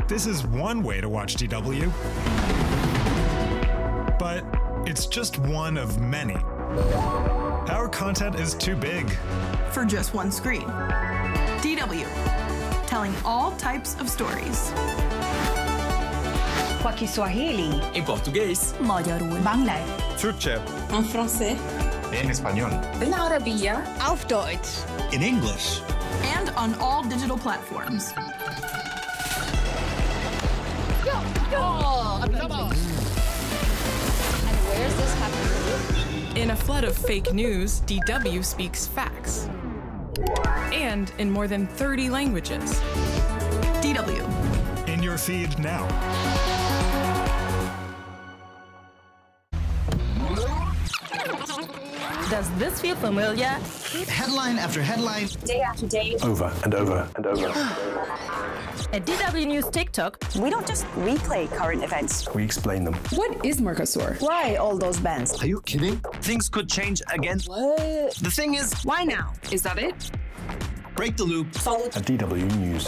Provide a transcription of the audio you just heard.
This is one way to watch DW. But it's just one of many. Our content is too big for just one screen. DW, telling all types of stories. Kwa Kiswahili. En português. Magyarul. Bangla. Türkçe. En français. En español. بالعربية. Auf Deutsch. In English. And on all digital platforms. Where's this happening? In a flood of fake news, DW speaks facts. And in more than 30 languages. DW. In your feed now. Does this feel familiar? Headline after headline. Day after day. Over and over and over. At DW News TikTok, we don't just replay current events. We explain them. What is Mercosur? Why all those bans? Are you kidding? Things could change again. What? The thing is, Why now? Is that it? break the loop. At DW News.